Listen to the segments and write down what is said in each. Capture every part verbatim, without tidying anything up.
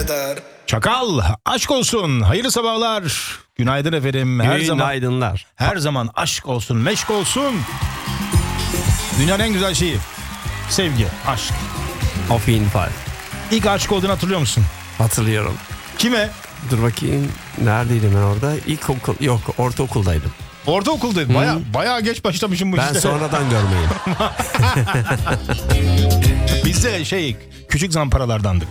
kadar. Çakal, aşk olsun. Hayırlı sabahlar. Günaydın efendim. Her zaman, Günaydınlar. her zaman aşk olsun, meşk olsun. Dünyanın en güzel şeyi. Sevgi, aşk. Auf jeden Fall. İlk aşık olduğunu hatırlıyor musun? Hatırlıyorum. Kime? Dur bakayım. Neredeydim ben orada? İlkokul, yok ortaokuldaydım. Ortaokuldaydı. Baya, bayağı geç başlamışım bu Ben işte. sonradan görmeyeyim. Biz de şey, küçük zamparalardandık.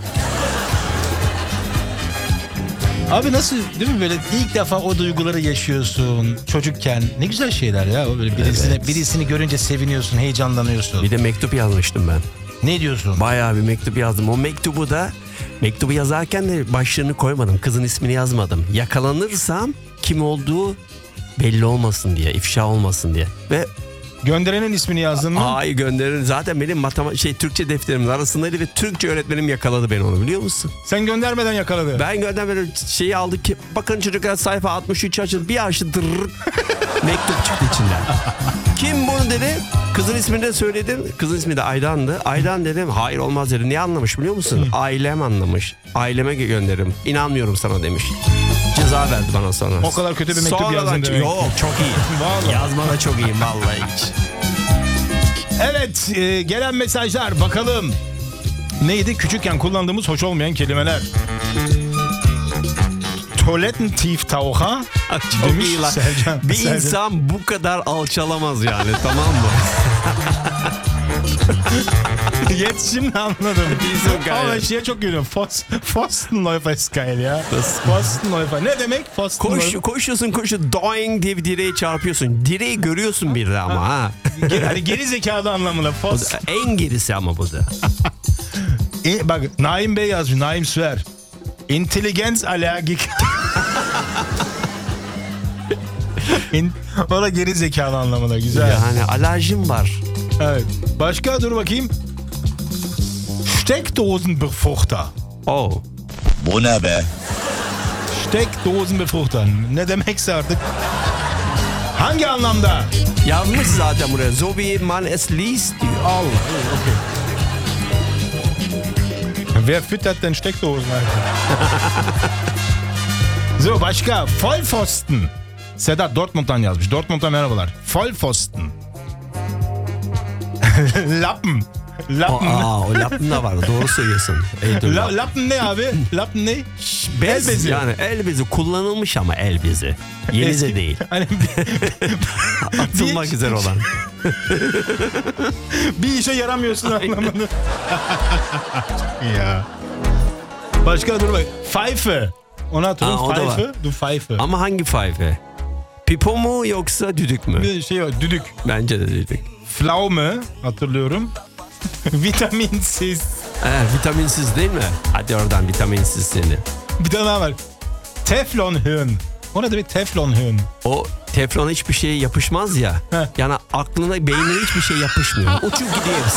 Abi nasıl, değil mi, böyle ilk defa o duyguları yaşıyorsun çocukken. Ne güzel şeyler ya. O böyle birisini, Evet. birisini görünce seviniyorsun, heyecanlanıyorsun. Bir de mektup yazmıştım ben. Ne diyorsun? Bayağı bir mektup yazdım. O mektubu da mektubu yazarken de başlığını koymadım. Kızın ismini yazmadım. Yakalanırsam kim olduğu belli olmasın diye, ifşa olmasın diye. Ve Gönderenin ismini yazdın mı? ay gönderin. Zaten benim matematik şey Türkçe defterimin arasındaydı ve Türkçe öğretmenim yakaladı beni, onu biliyor musun? Sen göndermeden yakaladı. Ben göndermeden şeyi aldık ki bakın çocuklar sayfa altmış üç açıldı. Bir açtı dırrrr, mektup çıktı içinden. Kim bunu dedi? Kızın ismini de söyledim. Kızın ismi de Aydan'dı. Aydan dedim. Hayır olmaz dedi. Niye anlamış biliyor musun? Ailem anlamış. Aileme gönderirim. İnanmıyorum sana demiş. Ceza verdi bana sonra. O kadar kötü bir mektup Sonradan- yazdın demek. Yok çok iyi. Vallahi. Yazma da çok iyi vallahi hiç. Evet, e, gelen mesajlar bakalım. Neydi? Küçükken kullandığımız hoş olmayan kelimeler. Toilettentieftaucher Çok demiş iyi lan. Sercan. Bir Sercan. insan bu kadar alçalamaz yani, tamam mı? Yet şimdi anladım. Wieso geil? Ama ben şeye çok gülüyorum. Fos, Pfostenläufer ist geil ya. Nasıl? Pfostenläufer. Ne demek Koş, Pfostenläufer? koşuyorsun koşuyorsun doing diye bir direğe çarpıyorsun. Direği görüyorsun bir de ama ha. Ge- Hani geri zekalı anlamında. O Fos. da en gerisi ama bu da. E, bak Naim Bey yazmış. Naim Süer. İntelligenz allergik. İn, o da geri zekalı anlamında. Güzel. Yani alerjim var. Evet. Başka dur bakayım. Steckdosenbefruchter. Oh. Bu ne be? Steckdosenbefruchter. Ne demekse artık. Hangi anlamda? Yazmış zaten buraya. So wie man es liest diyor. Allah. Okay. Wer füttert denn Steckdosen? So, başka. Vollpfosten. Sedat Dortmund'dan yazmış. Dortmund'dan merhabalar. Vollpfosten. Lappen. Lappen. Aa, o lappen da var. Doğru söylüyorsun. Ey, dur, La, lap- lappen ne abi? Lappen ne? Bez el bezi. yani el bezi kullanılmış ama el bezi. Yenize Eski- değil. Hani bir, Atılmak bir- üzere olan. bir işe yaramıyorsun anlamında. Ya. Başka dur bak. Pfeife. Onu hatırlıyorum. Aa, o da var. Pfeife. Du Pfeife. Ama hangi pfeife? Pipo mu yoksa düdük mü? Bir şey var. Düdük. Bence de düdük. Pflaume hatırlıyorum. Vitaminsiz. Ee, vitaminsiz değil mi? Hadi oradan vitaminsiz seni. Bir tane daha var. Teflonhirn. O ne demek Teflonhirn? O teflona hiçbir şey yapışmaz ya. Heh. Yani aklına, beynine hiçbir şey yapışmıyor. Uçup gidiyor hepsi.